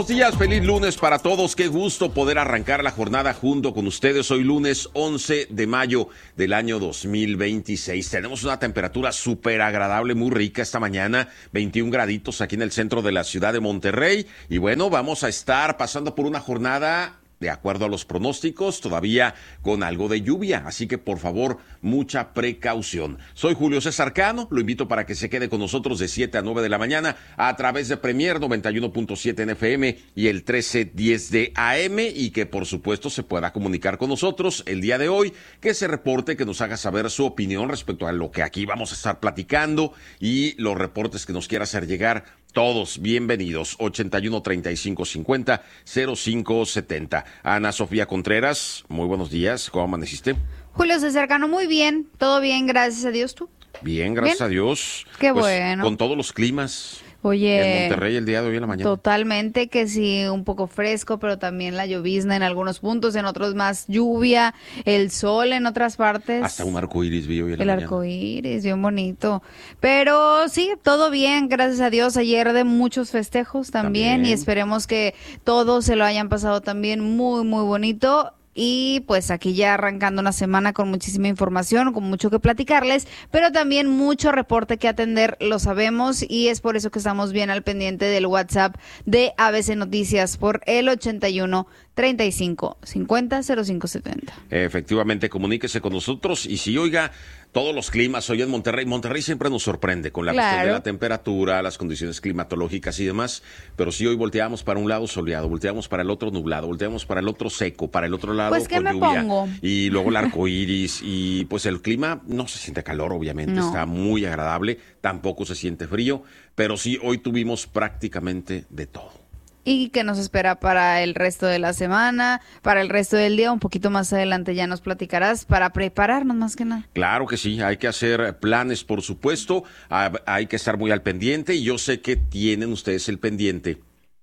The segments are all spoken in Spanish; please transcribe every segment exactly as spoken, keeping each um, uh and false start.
Buenos días, feliz lunes para todos. Qué gusto poder arrancar la jornada junto con ustedes. Hoy lunes once de mayo del año dos mil veintiséis. Tenemos una temperatura súper agradable, muy rica esta mañana, veintiún graditos aquí en el centro de la ciudad de Monterrey. Y bueno, vamos a estar pasando por una jornada, de acuerdo a los pronósticos, todavía con algo de lluvia, así que por favor, mucha precaución. Soy Julio César Cano, lo invito para que se quede con nosotros de siete a nueve de la mañana a través de Premier noventa y uno punto siete en F M y el trece diez de A M, y que por supuesto se pueda comunicar con nosotros el día de hoy, que se reporte, que nos haga saber su opinión respecto a lo que aquí vamos a estar platicando y los reportes que nos quiera hacer llegar. Todos bienvenidos. ochenta y uno, treinta y cinco, cincuenta, cero cinco setenta. Ana Sofía Contreras, muy buenos días. ¿Cómo amaneciste? Julio César Cano, muy bien. Todo bien, gracias a Dios. ¿Tú? Bien, gracias ¿Bien? a Dios. Qué pues, bueno. Con todos los climas. Oye, en Monterrey el día de hoy en la mañana. Totalmente, que sí, un poco fresco, pero también la llovizna en algunos puntos, en otros más lluvia, el sol en otras partes. Hasta un arco iris vi hoy en la el mañana. El arco iris, bien bonito. Pero sí, todo bien, gracias a Dios. Ayer de muchos festejos también, también. Y esperemos que todos se lo hayan pasado también muy, muy bonito. Y pues aquí ya arrancando una semana con muchísima información, con mucho que platicarles, pero también mucho reporte que atender, lo sabemos, y es por eso que estamos bien al pendiente del WhatsApp de A B C Noticias por el ochenta y uno, treinta y cinco, cincuenta, cero cinco setenta. Efectivamente, comuníquese con nosotros y si oiga todos los climas hoy en Monterrey. Monterrey siempre nos sorprende con la claro. cuestión de la temperatura, las condiciones climatológicas y demás, pero si hoy volteamos para un lado soleado, volteamos para el otro nublado, volteamos para el otro seco, para el otro lado pues, con ¿qué me lluvia, pongo? Y luego el arco iris, y pues el clima no se siente calor, obviamente, no. Está muy agradable, tampoco se siente frío, pero sí hoy tuvimos prácticamente de todo. Y que nos espera para el resto de la semana, para el resto del día, un poquito más adelante ya nos platicarás para prepararnos más que nada. Claro que sí, hay que hacer planes, por supuesto, hay que estar muy al pendiente, y yo sé que tienen ustedes el pendiente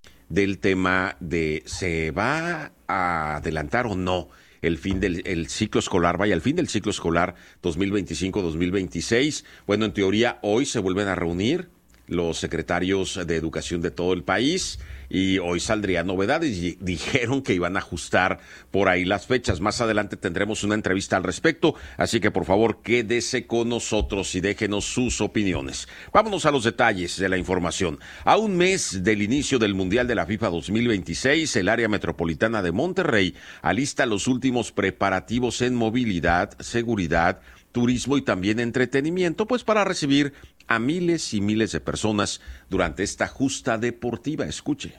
del tema de ¿se va a adelantar o no el fin del el ciclo escolar? Vaya, el fin del ciclo escolar dos mil veinticinco dos mil veintiséis. Bueno, en teoría hoy se vuelven a reunir los secretarios de educación de todo el país y hoy saldrían novedades y dijeron que iban a ajustar por ahí las fechas. Más adelante tendremos una entrevista al respecto, así que por favor quédese con nosotros y déjenos sus opiniones. Vámonos a los detalles de la información. A un mes del inicio del Mundial de la FIFA dos mil veintiséis, el área metropolitana de Monterrey alista los últimos preparativos en movilidad, seguridad, turismo y también entretenimiento, pues para recibir a miles y miles de personas durante esta justa deportiva. Escuche.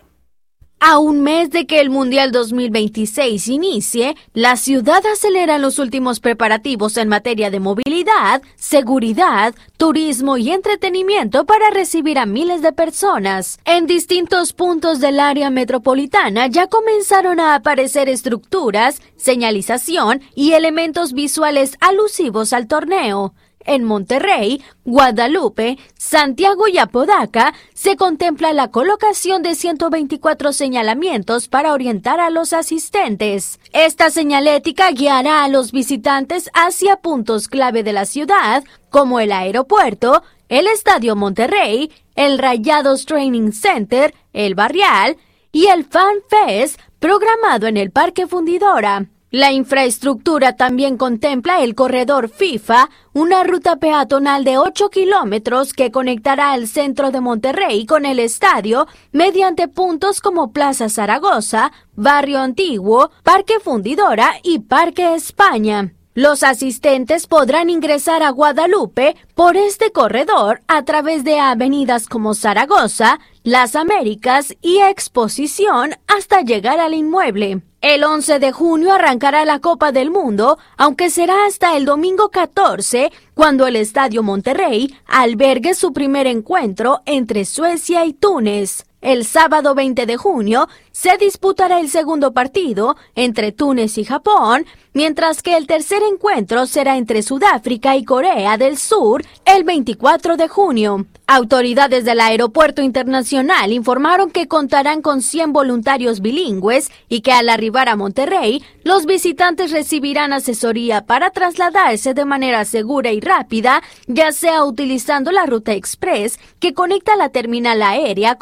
A un mes de que el Mundial dos mil veintiséis inicie, la ciudad acelera los últimos preparativos en materia de movilidad, seguridad, turismo y entretenimiento para recibir a miles de personas. En distintos puntos del área metropolitana ya comenzaron a aparecer estructuras, señalización y elementos visuales alusivos al torneo. En Monterrey, Guadalupe, Santiago y Apodaca se contempla la colocación de ciento veinticuatro señalamientos para orientar a los asistentes. Esta señalética guiará a los visitantes hacia puntos clave de la ciudad, como el aeropuerto, el Estadio Monterrey, el Rayados Training Center, el Barrial y el Fan Fest programado en el Parque Fundidora. La infraestructura también contempla el corredor FIFA, una ruta peatonal de ocho kilómetros que conectará al centro de Monterrey con el estadio mediante puntos como Plaza Zaragoza, Barrio Antiguo, Parque Fundidora y Parque España. Los asistentes podrán ingresar a Guadalupe por este corredor a través de avenidas como Zaragoza, Las Américas y Exposición hasta llegar al inmueble. El once de junio arrancará la Copa del Mundo, aunque será hasta el domingo catorce, cuando el Estadio Monterrey albergue su primer encuentro entre Suecia y Túnez. El sábado veinte de junio se disputará el segundo partido entre Túnez y Japón, mientras que el tercer encuentro será entre Sudáfrica y Corea del Sur el veinticuatro de junio. Autoridades del Aeropuerto Internacional informaron que contarán con cien voluntarios bilingües y que al arribar a Monterrey, los visitantes recibirán asesoría para trasladarse de manera segura y rápida, ya sea utilizando la ruta express que conecta la terminal aérea con el centro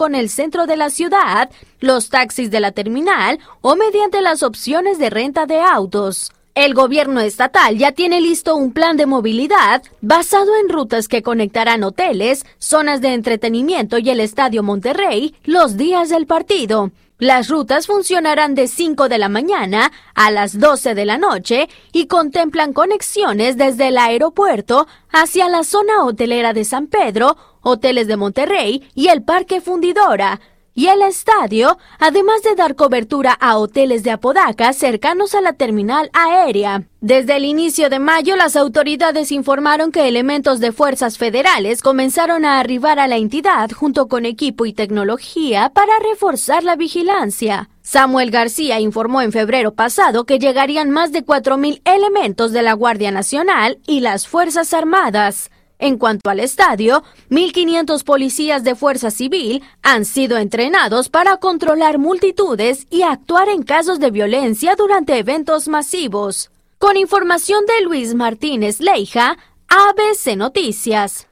centro de la ciudad, los taxis de la terminal o mediante las opciones de renta de autos. El gobierno estatal ya tiene listo un plan de movilidad basado en rutas que conectarán hoteles, zonas de entretenimiento y el Estadio Monterrey los días del partido. Las rutas funcionarán de cinco de la mañana a las doce de la noche y contemplan conexiones desde el aeropuerto hacia la zona hotelera de San Pedro, hoteles de Monterrey y el Parque Fundidora. Y el estadio, además de dar cobertura a hoteles de Apodaca cercanos a la terminal aérea. Desde el inicio de mayo, las autoridades informaron que elementos de fuerzas federales comenzaron a arribar a la entidad junto con equipo y tecnología para reforzar la vigilancia. Samuel García informó en febrero pasado que llegarían más de cuatro mil elementos de la Guardia Nacional y las Fuerzas Armadas. En cuanto al estadio, mil quinientos policías de Fuerza Civil han sido entrenados para controlar multitudes y actuar en casos de violencia durante eventos masivos. Con información de Luis Martínez Leija, A B C Noticias.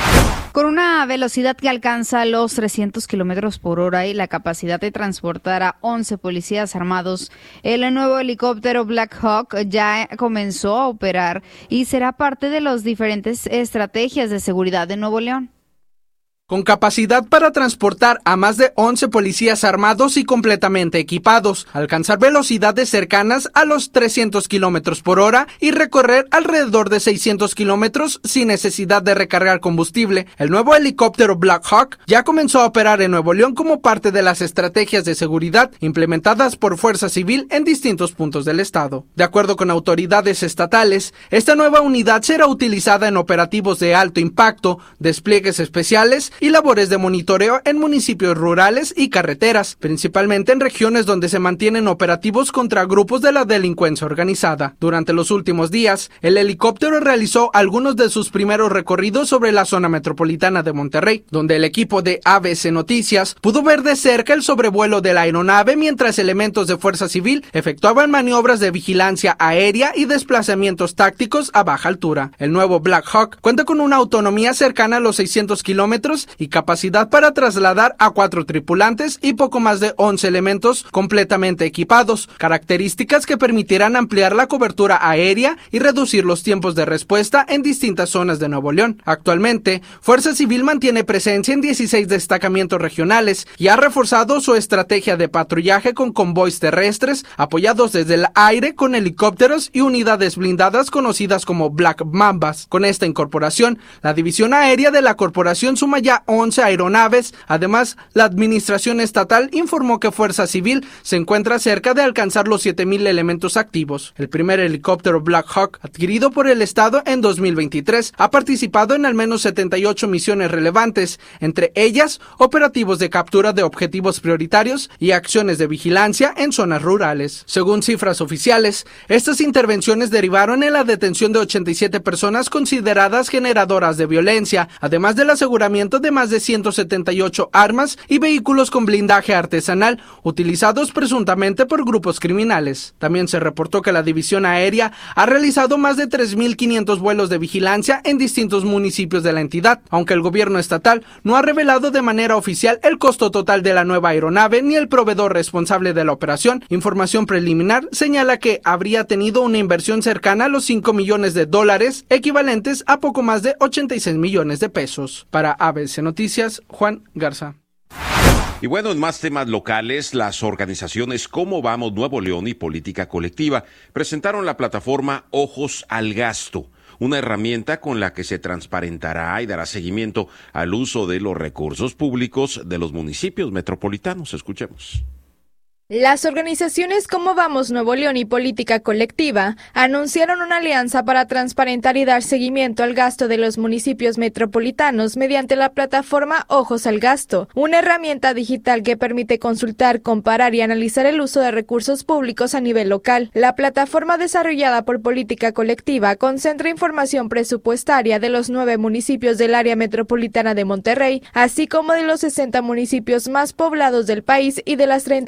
Con una velocidad que alcanza los trescientos kilómetros por hora y la capacidad de transportar a once policías armados, el nuevo helicóptero Black Hawk ya comenzó a operar y será parte de las diferentes estrategias de seguridad de Nuevo León. Con capacidad para transportar a más de once policías armados y completamente equipados, alcanzar velocidades cercanas a los trescientos kilómetros por hora y recorrer alrededor de seiscientos kilómetros sin necesidad de recargar combustible, el nuevo helicóptero Black Hawk ya comenzó a operar en Nuevo León como parte de las estrategias de seguridad implementadas por Fuerza Civil en distintos puntos del estado. De acuerdo con autoridades estatales, esta nueva unidad será utilizada en operativos de alto impacto, despliegues especiales y labores de monitoreo en municipios rurales y carreteras, principalmente en regiones donde se mantienen operativos contra grupos de la delincuencia organizada. Durante los últimos días, el helicóptero realizó algunos de sus primeros recorridos sobre la zona metropolitana de Monterrey, donde el equipo de A B C Noticias pudo ver de cerca el sobrevuelo de la aeronave mientras elementos de Fuerza Civil efectuaban maniobras de vigilancia aérea y desplazamientos tácticos a baja altura. El nuevo Black Hawk cuenta con una autonomía cercana a los seiscientos kilómetros y capacidad para trasladar a cuatro tripulantes y poco más de once elementos completamente equipados, características que permitirán ampliar la cobertura aérea y reducir los tiempos de respuesta en distintas zonas de Nuevo León. Actualmente, Fuerza Civil mantiene presencia en dieciséis destacamentos regionales y ha reforzado su estrategia de patrullaje con convoys terrestres apoyados desde el aire con helicópteros y unidades blindadas conocidas como Black Mambas. Con esta incorporación, la división aérea de la corporación suma ya once aeronaves. Además, la administración estatal informó que Fuerza Civil se encuentra cerca de alcanzar los siete mil elementos activos. El primer helicóptero Black Hawk, adquirido por el estado en dos mil veintitrés, ha participado en al menos setenta y ocho misiones relevantes, entre ellas operativos de captura de objetivos prioritarios y acciones de vigilancia en zonas rurales. Según cifras oficiales, estas intervenciones derivaron en la detención de ochenta y siete personas consideradas generadoras de violencia, además del aseguramiento de más de ciento setenta y ocho armas y vehículos con blindaje artesanal utilizados presuntamente por grupos criminales. También se reportó que la División Aérea ha realizado más de tres mil quinientos vuelos de vigilancia en distintos municipios de la entidad, aunque el gobierno estatal no ha revelado de manera oficial el costo total de la nueva aeronave ni el proveedor responsable de la operación. Información preliminar señala que habría tenido una inversión cercana a los cinco millones de dólares, equivalentes a poco más de ochenta y seis millones de pesos. Para A B C Noticias, Juan Garza. Y bueno, en más temas locales, las organizaciones Cómo Vamos Nuevo León y Política Colectiva presentaron la plataforma Ojos al Gasto, una herramienta con la que se transparentará y dará seguimiento al uso de los recursos públicos de los municipios metropolitanos. Escuchemos. Las organizaciones Cómo Vamos Nuevo León y Política Colectiva anunciaron una alianza para transparentar y dar seguimiento al gasto de los municipios metropolitanos mediante la plataforma Ojos al Gasto, una herramienta digital que permite consultar, comparar y analizar el uso de recursos públicos a nivel local. La plataforma desarrollada por Política Colectiva concentra información presupuestaria de los nueve municipios del área metropolitana de Monterrey, así como de los sesenta municipios más poblados del país y de las treinta y dos entidades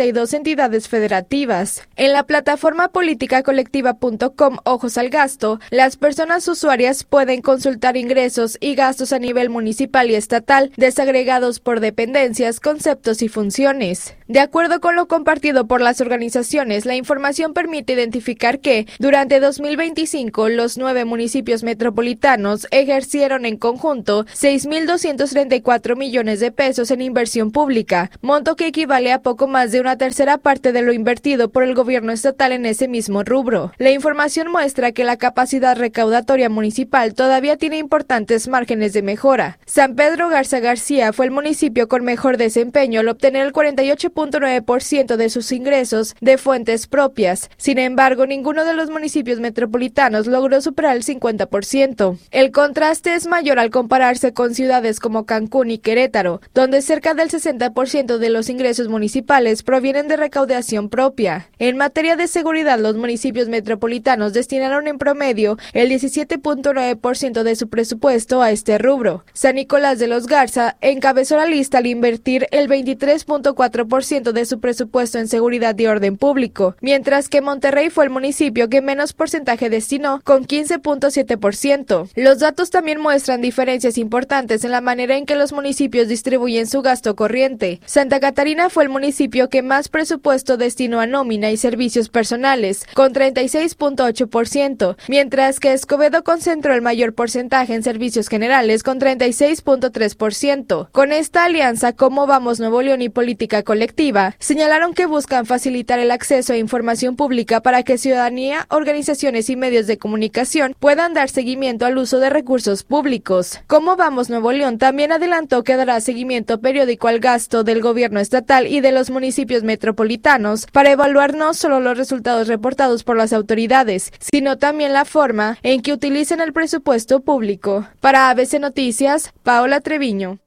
entidades federativas. En la plataforma política colectiva punto com Ojos al Gasto, las personas usuarias pueden consultar ingresos y gastos a nivel municipal y estatal, desagregados por dependencias, conceptos y funciones. De acuerdo con lo compartido por las organizaciones, la información permite identificar que, durante dos mil veinticinco, los nueve municipios metropolitanos ejercieron en conjunto seis mil doscientos treinta y cuatro millones de pesos en inversión pública, monto que equivale a poco más de una tercera parte de lo invertido por el gobierno estatal en ese mismo rubro. La información muestra que la capacidad recaudatoria municipal todavía tiene importantes márgenes de mejora. San Pedro Garza García fue el municipio con mejor desempeño al obtener el cuarenta y ocho punto nueve por ciento de sus ingresos de fuentes propias. Sin embargo, ninguno de los municipios metropolitanos logró superar el cincuenta por ciento. El contraste es mayor al compararse con ciudades como Cancún y Querétaro, donde cerca del sesenta por ciento de los ingresos municipales provienen de recaudación propia. En materia de seguridad, los municipios metropolitanos destinaron en promedio el diecisiete punto nueve por ciento de su presupuesto a este rubro. San Nicolás de los Garza encabezó la lista al invertir el veintitrés punto cuatro por ciento de su presupuesto en seguridad y orden público, mientras que Monterrey fue el municipio que menos porcentaje destinó, con quince punto siete por ciento. Los datos también muestran diferencias importantes en la manera en que los municipios distribuyen su gasto corriente. Santa Catarina fue el municipio que más presupuesto destinó a nómina y servicios personales, con treinta y seis punto ocho por ciento, mientras que Escobedo concentró el mayor porcentaje en servicios generales, con treinta y seis punto tres por ciento. Con esta alianza, Cómo Vamos Nuevo León y Política Colectiva, señalaron que buscan facilitar el acceso a información pública para que ciudadanía, organizaciones y medios de comunicación puedan dar seguimiento al uso de recursos públicos. Cómo Vamos Nuevo León también adelantó que dará seguimiento periódico al gasto del gobierno estatal y de los municipios metropolitanos para evaluar no solo los resultados reportados por las autoridades, sino también la forma en que utilizan el presupuesto público. Para A B C Noticias, Paola Treviño.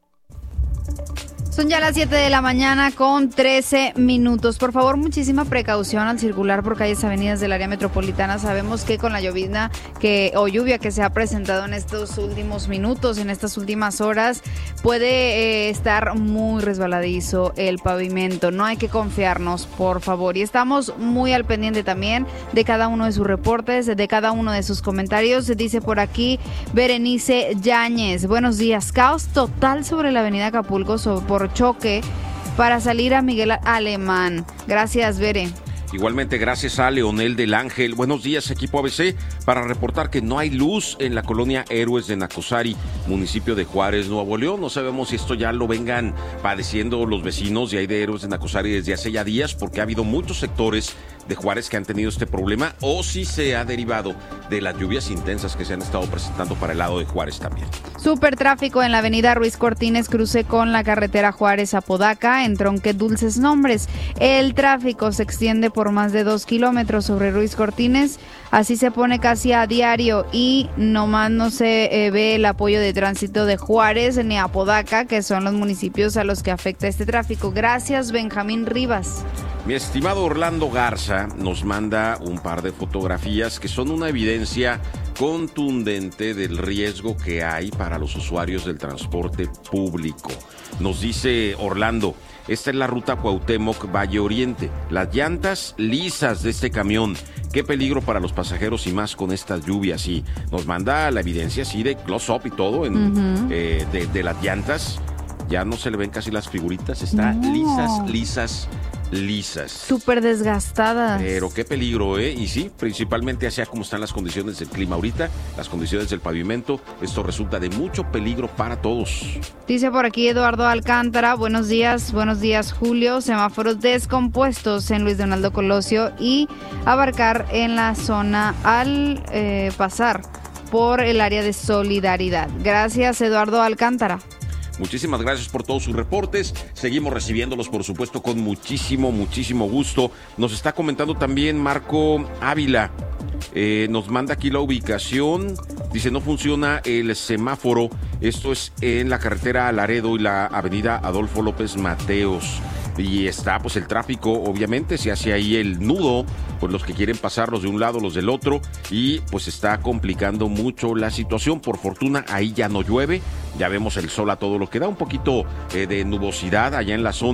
Son ya las siete de la mañana con trece minutos. Por favor, muchísima precaución al circular por calles, avenidas del área metropolitana. Sabemos que con la llovizna que, o lluvia que se ha presentado en estos últimos minutos, en estas últimas horas, puede eh, estar muy resbaladizo el pavimento. No hay que confiarnos, por favor. Y estamos muy al pendiente también de cada uno de sus reportes, de cada uno de sus comentarios. Dice por aquí Berenice Yáñez. Buenos días. Caos total sobre la avenida Acapulco sobre, por choque para salir a Miguel Alemán. Gracias, Bere. Igualmente, gracias a Leonel del Ángel. Buenos días, equipo A B C, para reportar que no hay luz en la colonia Héroes de Nacosari, municipio de Juárez, Nuevo León. No sabemos si esto ya lo vengan padeciendo los vecinos de ahí de Héroes de Nacosari desde hace ya días, porque ha habido muchos sectores de Juárez que han tenido este problema, o si se ha derivado de las lluvias intensas que se han estado presentando para el lado de Juárez también. Super tráfico en la avenida Ruiz Cortines, cruce con la carretera Juárez-Apodaca, en Tronque Dulces Nombres. El tráfico se extiende por más de dos kilómetros sobre Ruiz Cortines, así se pone casi a diario y nomás no se eh, ve el apoyo de tránsito de Juárez ni Apodaca, que son los municipios a los que afecta este tráfico. Gracias, Benjamín Rivas. Mi estimado Orlando Garza nos manda un par de fotografías que son una evidencia contundente del riesgo que hay para los usuarios del transporte público. Nos dice Orlando, esta es la ruta Cuauhtémoc Valle Oriente, las llantas lisas de este camión, qué peligro para los pasajeros y más con estas lluvias. Y nos manda la evidencia así de close-up y todo en, uh-huh. eh, de, de las llantas, ya no se le ven casi las figuritas, está no. lisas, lisas, lisas. Súper desgastadas. Pero qué peligro, ¿eh? Y sí, principalmente hacia cómo están las condiciones del clima ahorita, las condiciones del pavimento, esto resulta de mucho peligro para todos. Dice por aquí Eduardo Alcántara, buenos días, buenos días Julio, semáforos descompuestos en Luis Donaldo Colosio y abarcar en la zona al eh, pasar por el área de Solidaridad. Gracias, Eduardo Alcántara. Muchísimas gracias por todos sus reportes. Seguimos recibiéndolos, por supuesto, con muchísimo, muchísimo gusto. Nos está comentando también Marco Ávila. Eh, nos manda aquí la ubicación. Dice, no funciona el semáforo. Esto es en la carretera Laredo y la avenida Adolfo López Mateos. Y está pues el tráfico, obviamente, se hace ahí el nudo, pues los que quieren pasar los de un lado, los del otro, y pues está complicando mucho la situación. Por fortuna ahí ya no llueve, ya vemos el sol a todo lo que da, un poquito eh, de nubosidad allá en la zona,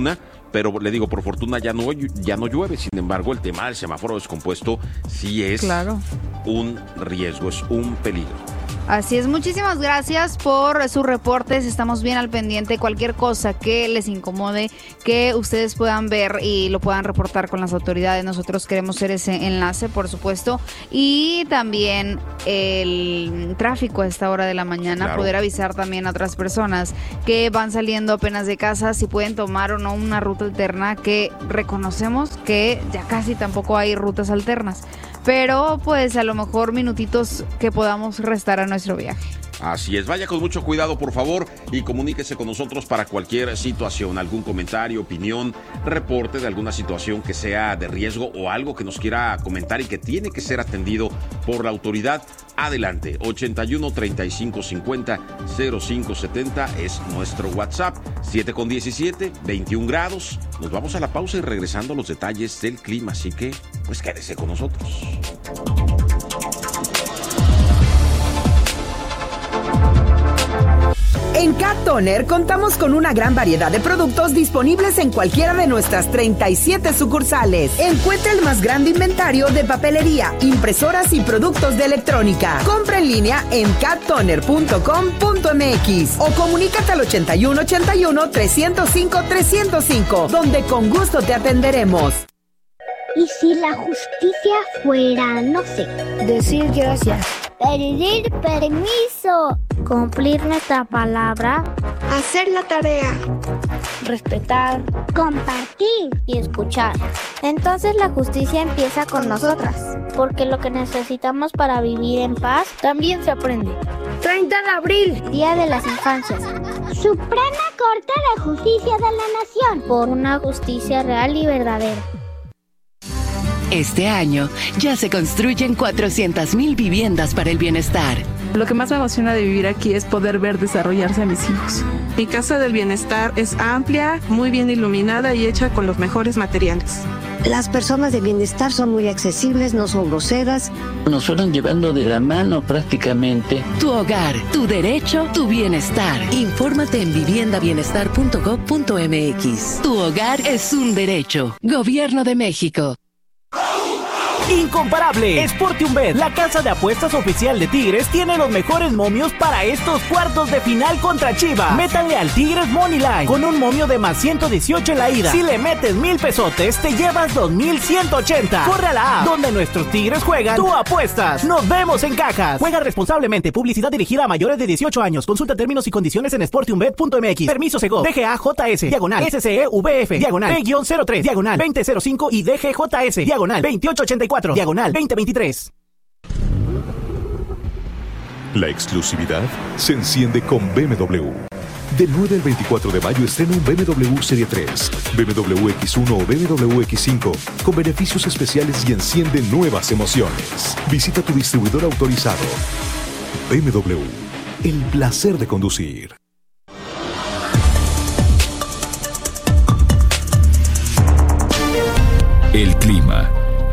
pero le digo, por fortuna ya no, ya no llueve. Sin embargo, el tema del semáforo descompuesto sí es claro. un riesgo, es un peligro. Así es, muchísimas gracias por sus reportes, estamos bien al pendiente, cualquier cosa que les incomode, que ustedes puedan ver y lo puedan reportar con las autoridades, nosotros queremos ser ese enlace, por supuesto, y también el tráfico a esta hora de la mañana, claro. poder avisar también a otras personas que van saliendo apenas de casa, si pueden tomar o no una ruta alterna, que reconocemos que ya casi tampoco hay rutas alternas. Pero pues a lo mejor minutitos que podamos restar a nuestro viaje. Así es, vaya con mucho cuidado por favor y comuníquese con nosotros para cualquier situación, algún comentario, opinión, reporte de alguna situación que sea de riesgo o algo que nos quiera comentar y que tiene que ser atendido por la autoridad. Adelante, ochenta y uno, treinta y cinco cincuenta, cero cinco setenta es nuestro WhatsApp, siete con diecisiete, veintiún grados. Nos vamos a la pausa y regresando a los detalles del clima, así que pues quédese con nosotros. En Cat Toner contamos con una gran variedad de productos disponibles en cualquiera de nuestras treinta y siete sucursales. Encuentra el más grande inventario de papelería, impresoras y productos de electrónica. Compra en línea en cat toner punto com punto m x o comunícate al ochenta y uno, ochenta y uno, trescientos cinco, trescientos cinco, donde con gusto te atenderemos. ¿Y si la justicia fuera, no sé, decir gracias, pedir permiso, cumplir nuestra palabra, hacer la tarea, respetar, compartir y escuchar? Entonces la justicia empieza con nosotras, porque lo que necesitamos para vivir en paz también se aprende. treinta de abril, Día de las Infancias. Suprema Corte de Justicia de la Nación, por una justicia real y verdadera. Este año ya se construyen cuatrocientas mil viviendas para el bienestar. Lo que más me emociona de vivir aquí es poder ver desarrollarse a mis hijos. Mi casa del bienestar es amplia, muy bien iluminada y hecha con los mejores materiales. Las personas de bienestar son muy accesibles, no son groseras. Nos fueron llevando de la mano prácticamente. Tu hogar, tu derecho, tu bienestar. Infórmate en vivienda bienestar punto gov punto m x. Tu hogar es un derecho. Gobierno de México. Incomparable. Sportiumbet, la casa de apuestas oficial de Tigres, tiene los mejores momios para estos cuartos de final contra Chivas. Métanle al Tigres Moneyline con un momio de más ciento dieciocho en la ida. Si le metes mil pesotes, te llevas dos mil ciento ochenta. Corre a la app, donde nuestros Tigres juegan, tú apuestas. Nos vemos en cajas. Juega responsablemente. Publicidad dirigida a mayores de dieciocho años. Consulta términos y condiciones en sportiumbet punto m x. Permiso Segov. D G A J S. Diagonal. S C E V F. Diagonal. P cero tres. Diagonal. veinte cero cinco y D G J S. Diagonal. veintiocho ochenta y cuatro. Diagonal veinte veintitrés. La exclusividad se enciende con B M W. Del nueve al veinticuatro de mayo estrena un B M W Serie tres, B M W X uno o B M W X cinco con beneficios especiales y enciende nuevas emociones. Visita tu distribuidor autorizado. B M W, el placer de conducir. El clima.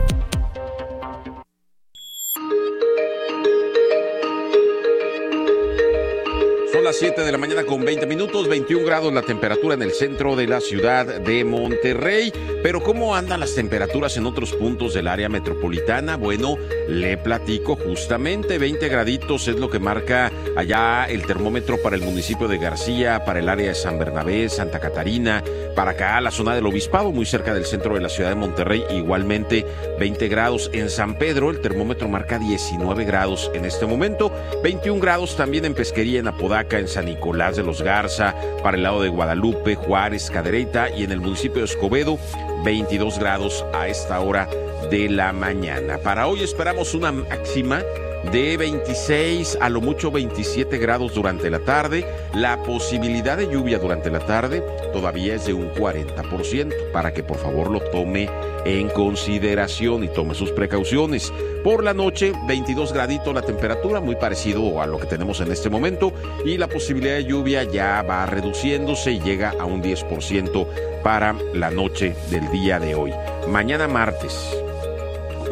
Son las siete de la mañana con veinte minutos, veintiún grados la temperatura en el centro de la ciudad de Monterrey. Pero ¿cómo andan las temperaturas en otros puntos del área metropolitana? Bueno, le platico justamente, veinte graditos es lo que marca allá el termómetro para el municipio de García, para el área de San Bernabé, Santa Catarina, para acá la zona del Obispado, muy cerca del centro de la ciudad de Monterrey, igualmente veinte grados. En San Pedro el termómetro marca diecinueve grados en este momento, veintiún grados también en Pesquería, en Apodaca, en San Nicolás de los Garza, para el lado de Guadalupe, Juárez, Cadereyta, y en el municipio de Escobedo, veintidós grados a esta hora de la mañana. Para hoy esperamos una máxima de veintiséis, a lo mucho veintisiete grados durante la tarde. La posibilidad de lluvia durante la tarde todavía es de un cuarenta por ciento, para que por favor lo tome en consideración y tome sus precauciones. Por la noche, veintidós graditos la temperatura, muy parecido a lo que tenemos en este momento, y la posibilidad de lluvia ya va reduciéndose y llega a un diez por ciento para la noche del día de hoy. Mañana martes,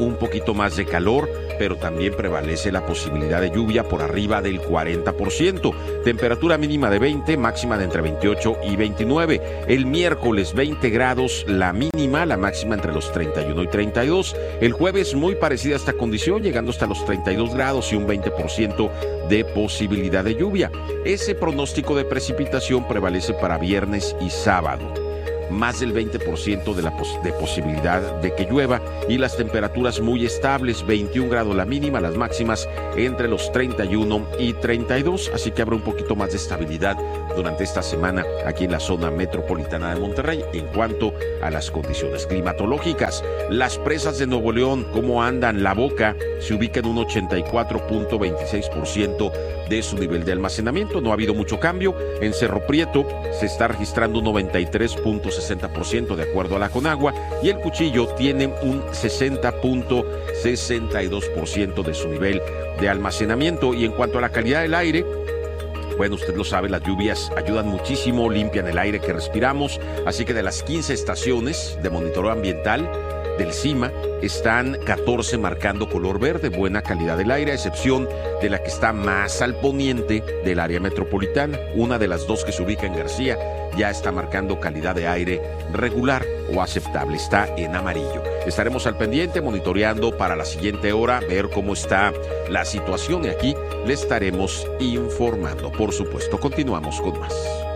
un poquito más de calor, pero también prevalece la posibilidad de lluvia por arriba del cuarenta por ciento. Temperatura mínima de veinte, máxima de entre veintiocho y veintinueve. El miércoles veinte grados la mínima, la máxima entre los treinta y uno y treinta y dos. El jueves muy parecida a esta condición, llegando hasta los treinta y dos grados y un veinte por ciento de posibilidad de lluvia. Ese pronóstico de precipitación prevalece para viernes y sábado. Más del veinte por ciento de la pos- de posibilidad de que llueva y las temperaturas muy estables, veintiún grados la mínima, las máximas entre los treinta y uno y treinta y dos, así que habrá un poquito más de estabilidad durante esta semana aquí en la zona metropolitana de Monterrey en cuanto a las condiciones climatológicas. Las presas de Nuevo León, ¿cómo andan? La Boca se ubica en un ochenta y cuatro punto veintiséis por ciento de su nivel de almacenamiento, no ha habido mucho cambio. En Cerro Prieto se está registrando un noventa y tres punto sesenta por ciento de acuerdo a la Conagua y el Cuchillo tiene un sesenta punto sesenta y dos por ciento de su nivel de almacenamiento. Y en cuanto a la calidad del aire, bueno, usted lo sabe, las lluvias ayudan muchísimo, limpian el aire que respiramos, así que de las quince estaciones de monitoreo ambiental del CIMA están catorce marcando color verde, buena calidad del aire, a excepción de la que está más al poniente del área metropolitana. Una de las dos que se ubica en García ya está marcando calidad de aire regular o aceptable, está en amarillo. Estaremos al pendiente monitoreando para la siguiente hora, ver cómo está la situación y aquí le estaremos informando. Por supuesto, continuamos con más.